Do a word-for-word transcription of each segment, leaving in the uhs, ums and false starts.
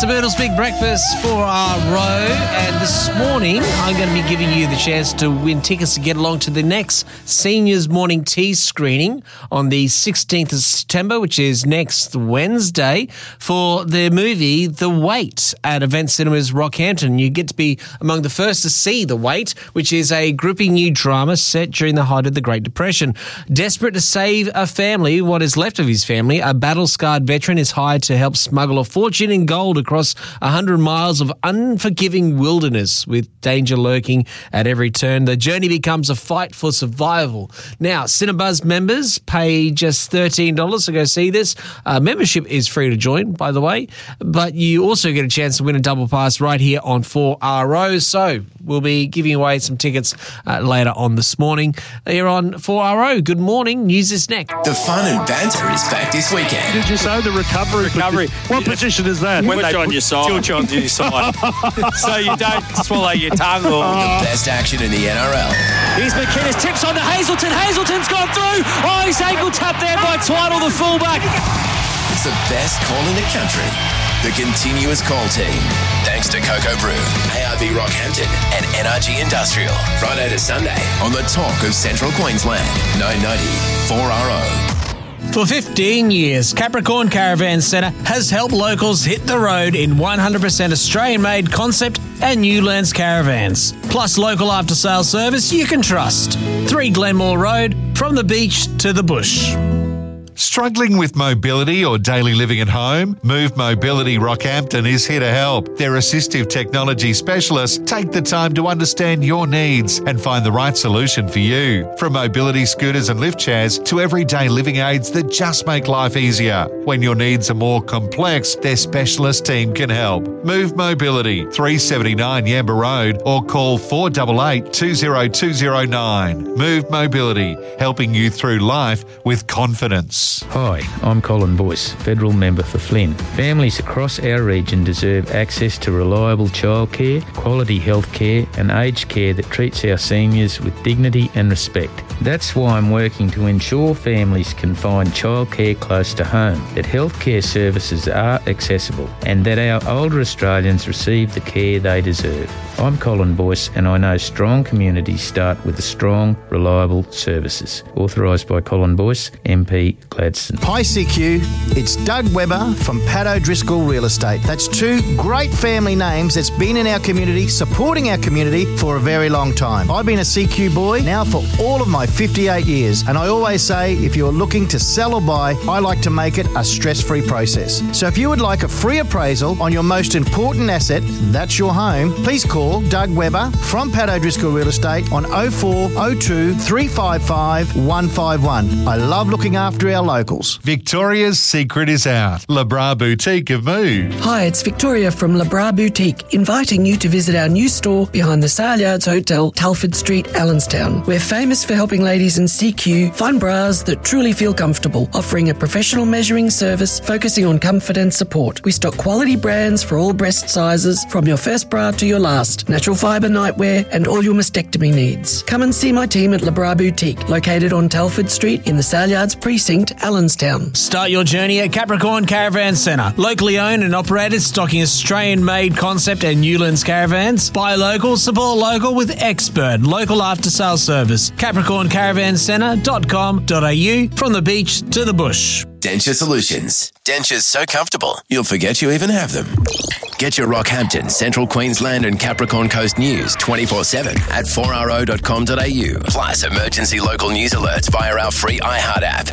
It's the Birdles Big Breakfast for our row, and this morning I'm going to be giving you the chance to win tickets to get along to the next Seniors Morning Tea screening on the sixteenth of September, which is next Wednesday, for the movie The Wait at Event Cinemas Rockhampton. You get to be among the first to see The Wait, which is a gripping new drama set during the height of the Great Depression. Desperate to save a family, what is left of his family, a battle-scarred veteran is hired to help smuggle a fortune in gold across one hundred miles of unforgiving wilderness with danger lurking at every turn. The journey becomes a fight for survival. Now, Cinebuzz members pay just thirteen dollars to go see this. Uh, membership is free to join, by the way, but you also get a chance to win a double pass right here on four R O. So we'll be giving away some tickets uh, later on this morning. Here on four R O. Good morning. News is next. The fun and banter is back this weekend. Did you say the recovery? Recovery. What position is that? When they on your side. Tilt you onto your side. So you don't swallow your tongue. Or... The best action in the N R L. Here's McInnes, tips on to Hazelton. Hazelton's gone through. Oh, he's ankle tapped there by Twiddle, the fullback. It's the best call in the country. The continuous call team. Thanks to Cocoa Brew, A R B Rockhampton and N R G Industrial. Friday to Sunday on the talk of Central Queensland. nine ninety four R O. For fifteen years, Capricorn Caravan Centre has helped locals hit the road in one hundred percent Australian-made concept and Newlands caravans. Plus local after-sales service you can trust. three Glenmore Road, from the beach to the bush. Struggling with mobility or daily living at home? Move Mobility Rockhampton is here to help. Their assistive technology specialists take the time to understand your needs and find the right solution for you. From mobility scooters and lift chairs to everyday living aids that just make life easier. When your needs are more complex, their specialist team can help. Move Mobility, three seventy-nine Yamba Road, or call four eight eight, two zero two zero nine. Move Mobility, helping you through life with confidence. Hi, I'm Colin Boyce, Federal Member for Flynn. Families across our region deserve access to reliable childcare, quality health care and aged care that treats our seniors with dignity and respect. That's why I'm working to ensure families can find childcare close to home, that healthcare services are accessible and that our older Australians receive the care they deserve. I'm Colin Boyce and I know strong communities start with the strong, reliable services. Authorised by Colin Boyce, M P Gladstone. Hi C Q, it's Doug Webber from Pat O'Driscoll Real Estate. That's two great family names that's been in our community, supporting our community for a very long time. I've been a C Q boy now for all of my fifty-eight years, and I always say if you're looking to sell or buy, I like to make it a stress-free process. So if you would like a free appraisal on your most important asset, that's your home, please call Doug Webber from Pat O'Driscoll Real Estate on oh four oh two, three five five, one five one. I love looking after our locals. Victoria's secret is out. Labra Boutique have moved. Hi, it's Victoria from Labra Boutique, inviting you to visit our new store behind the Sale Yards Hotel, Telford Street, Allenstown. We're famous for helping ladies in C Q find bras that truly feel comfortable, offering a professional measuring service focusing on comfort and support. We stock quality brands for all breast sizes, from your first bra to your last, natural fibre nightwear and all your mastectomy needs. Come and see my team at Labra Boutique, located on Telford Street in the Sale Yards Precinct, Allenstown. Start your journey at Capricorn Caravan Centre. Locally owned and operated, stocking Australian-made concept and Newlands caravans. Buy local, support local with expert local after-sales service. capricorn caravan centre dot com dot a u, from the beach to the bush. Denture Solutions. Dentures so comfortable, you'll forget you even have them. Get your Rockhampton, Central Queensland and Capricorn Coast news twenty-four seven at four r o dot com dot a u. Plus emergency local news alerts via our free iHeart app.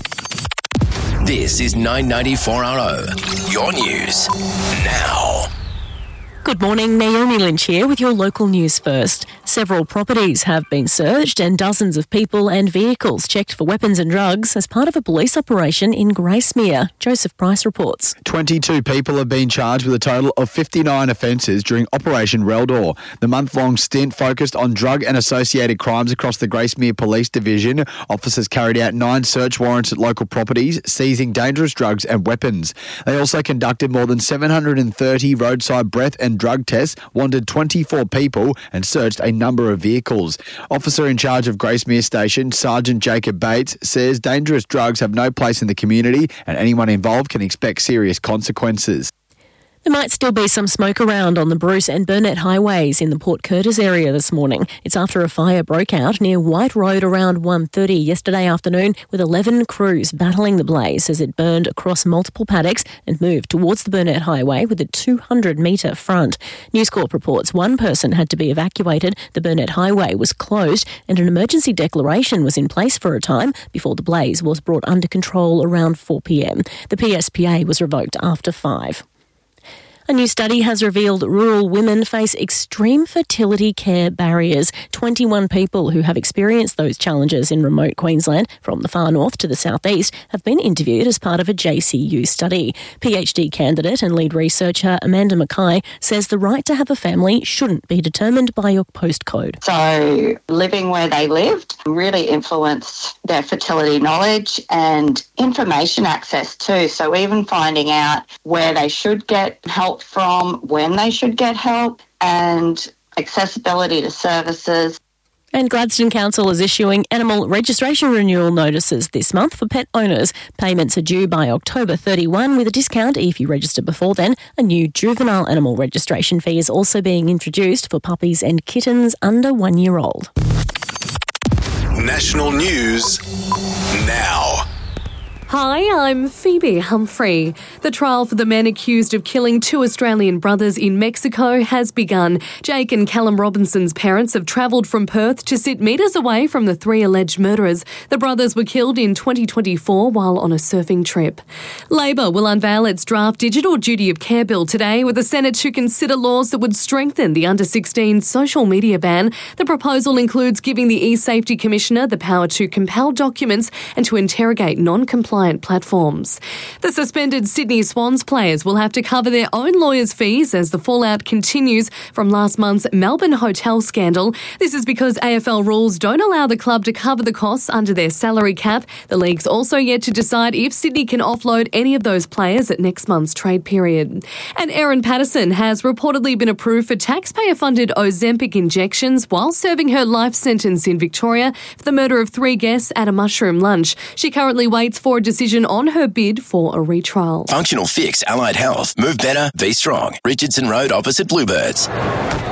This is nine ninety four R O. Your news now. Good morning, Naomi Lynch here with your local news first. Several properties have been searched and dozens of people and vehicles checked for weapons and drugs as part of a police operation in Gracemere. Joseph Price reports. twenty-two people have been charged with a total of fifty-nine offences during Operation Reldor. The month-long stint focused on drug and associated crimes across the Gracemere Police Division. Officers carried out nine search warrants at local properties, seizing dangerous drugs and weapons. They also conducted more than seven hundred thirty roadside breath and drug tests, wanted twenty-four people and searched a number of vehicles. Officer in charge of Gracemere Station, Sergeant Jacob Bates, says dangerous drugs have no place in the community and anyone involved can expect serious consequences. There might still be some smoke around on the Bruce and Burnett highways in the Port Curtis area this morning. It's after a fire broke out near White Road around one thirty yesterday afternoon, with eleven crews battling the blaze as it burned across multiple paddocks and moved towards the Burnett Highway with a two hundred metre front. News Corp reports one person had to be evacuated, the Burnett Highway was closed and an emergency declaration was in place for a time before the blaze was brought under control around four p m. The P S P A was revoked after five. A new study has revealed rural women face extreme fertility care barriers. twenty-one people who have experienced those challenges in remote Queensland, from the far north to the southeast, have been interviewed as part of a J C U study. PhD candidate and lead researcher Amanda Mackay says the right to have a family shouldn't be determined by your postcode. So living where they lived really influenced their fertility knowledge and information access too. So even finding out where they should get help from, when they should get help, and accessibility to services. And Gladstone Council is issuing animal registration renewal notices this month for pet owners. Payments are due by October thirty-first with a discount if you register before then. A new juvenile animal registration fee is also being introduced for puppies and kittens under one year old. National news now. Hi, I'm Phoebe Humphrey. The trial for the men accused of killing two Australian brothers in Mexico has begun. Jake and Callum Robinson's parents have travelled from Perth to sit metres away from the three alleged murderers. The brothers were killed in twenty twenty-four while on a surfing trip. Labor will unveil its draft digital duty of care bill today, with the Senate to consider laws that would strengthen the under sixteen social media ban. The proposal includes giving the eSafety Commissioner the power to compel documents and to interrogate non-compliant platforms. The suspended Sydney Swans players will have to cover their own lawyers' fees as the fallout continues from last month's Melbourne hotel scandal. This is because A F L rules don't allow the club to cover the costs under their salary cap. The league's also yet to decide if Sydney can offload any of those players at next month's trade period. And Erin Patterson has reportedly been approved for taxpayer-funded Ozempic injections while serving her life sentence in Victoria for the murder of three guests at a mushroom lunch. She currently waits for a decision on her bid for a retrial. Functional Fix Allied Health. Move better, be strong. Richardson Road opposite Bluebirds. nine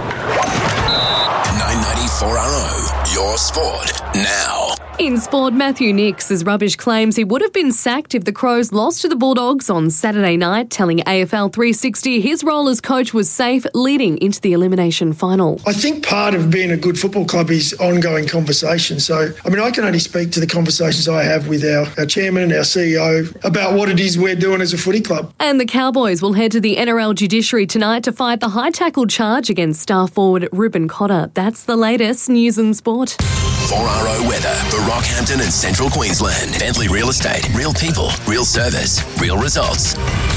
ninety-four R O. Your sport now. In sport, Matthew Nicks' rubbish claims he would have been sacked if the Crows lost to the Bulldogs on Saturday night, telling A F L three sixty his role as coach was safe leading into the elimination final. I think part of being a good football club is ongoing conversation. So, I mean, I can only speak to the conversations I have with our, our chairman and our C E O about what it is we're doing as a footy club. And the Cowboys will head to the N R L judiciary tonight to fight the high tackle charge against star forward Ruben Cotter. That's the latest news and sport. four R O weather for Rockhampton and Central Queensland. Bentley Real Estate. Real people, real service, real results.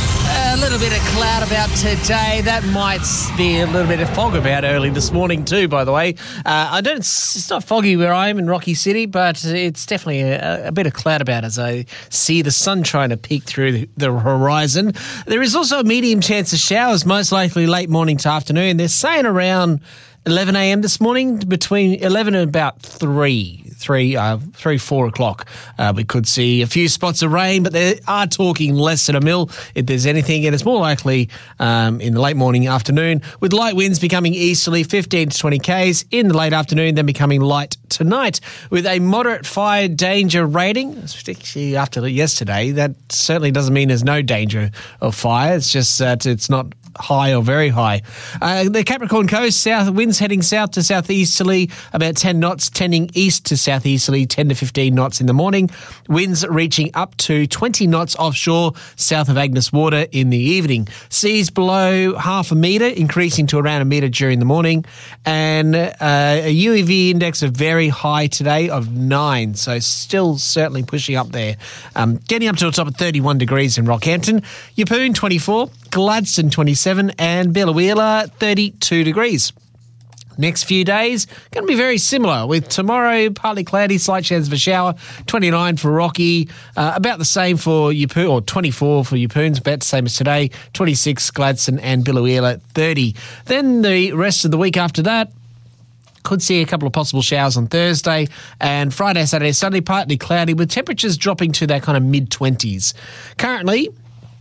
A little bit of cloud about today. That might be a little bit of fog about early this morning too, by the way. Uh, I don't. It's not foggy where I am in Rocky City, but it's definitely a, a bit of cloud about as I see the sun trying to peek through the, the horizon. There is also a medium chance of showers, most likely late morning to afternoon. They're saying around eleven a m this morning, between eleven and about three, three, uh, three, four o'clock. Uh, we could see a few spots of rain, but they are talking less than a mil if there's anything, and it's more likely um, in the late morning, afternoon, with light winds becoming easterly, fifteen to twenty k's in the late afternoon, then becoming light tonight, with a moderate fire danger rating. Especially after yesterday, that certainly doesn't mean there's no danger of fire. It's just that it's not high or very high. Uh, the Capricorn Coast, south winds heading south to southeasterly, about ten knots, tending east to southeasterly, ten to fifteen knots in the morning. Winds reaching up to twenty knots offshore, south of Agnes Water in the evening. Seas below half a metre, increasing to around a metre during the morning. And uh, a U E V index of very high today of nine, so still certainly pushing up there. Um, getting up to the top of thirty-one degrees in Rockhampton. Yeppoon, twenty-four. Gladstone, twenty-seven, and Biloela, thirty-two degrees. Next few days, going to be very similar, with tomorrow partly cloudy, slight chance of a shower, twenty-nine for Rocky, uh, about the same for Yeppoon, or twenty-four for Yeppoon, about the same as today, twenty-six Gladstone and Biloela, thirty. Then the rest of the week after that, could see a couple of possible showers on Thursday, and Friday, Saturday, Sunday, partly cloudy, with temperatures dropping to that kind of mid-twenties. Currently,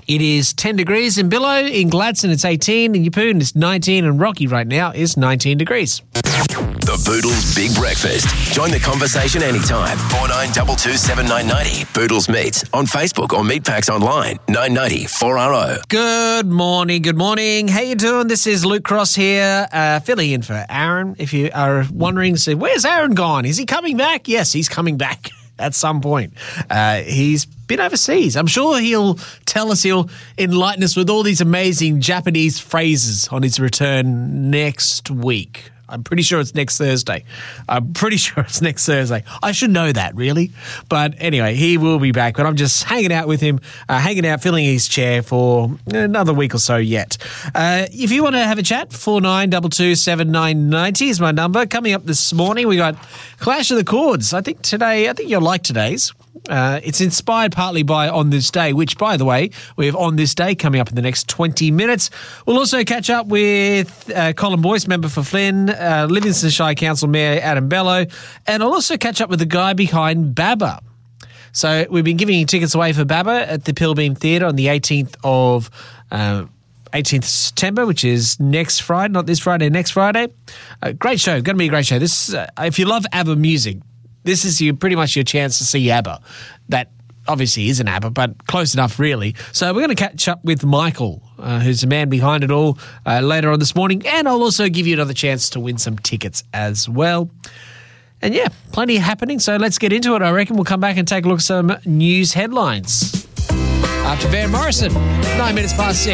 It is ten degrees in Billow. In Gladstone, it's eighteen. In Yeppoon, it's nineteen. And Rocky right now is nineteen degrees. The Boodles Big Breakfast. Join the conversation anytime. four nine two two seven nine nine zero. Boodles Meets on Facebook or Meatpacks online. nine ninety four R O. Good morning, good morning. How you doing? This is Luke Cross here, uh, filling in for Aaron. If you are wondering, so where's Aaron gone? Is he coming back? Yes, he's coming back at some point. Uh, he's been overseas. I'm sure he'll tell us, he'll enlighten us with all these amazing Japanese phrases on his return next week. I'm pretty sure it's next Thursday. I'm pretty sure it's next Thursday. I should know that, really. But anyway, he will be back. But I'm just hanging out with him, uh, hanging out, filling his chair for another week or so yet. Uh, if you want to have a chat, four nine two two seven nine nine zero is my number. Coming up this morning, we got Clash of the Chords. I think today, I think you'll like today's. Uh, it's inspired partly by On This Day, which, by the way, we have On This Day coming up in the next twenty minutes. We'll also catch up with uh, Colin Boyce, member for Flynn, uh, Livingston Shire Council Mayor Adam Bello, and I'll also catch up with the guy behind Baba. So we've been giving tickets away for Baba at the Pilbeam Theatre on the eighteenth of uh, eighteenth of September, which is next Friday, not this Friday, next Friday. Uh, great show, going to be a great show. This, uh, if you love ABBA music, this is your, pretty much your chance to see ABBA. That obviously isn't ABBA, but close enough, really. So we're going to catch up with Michael, uh, who's the man behind it all, uh, later on this morning. And I'll also give you another chance to win some tickets as well. And yeah, plenty happening. So let's get into it. I reckon we'll come back and take a look at some news headlines. After Van Morrison, nine minutes past six.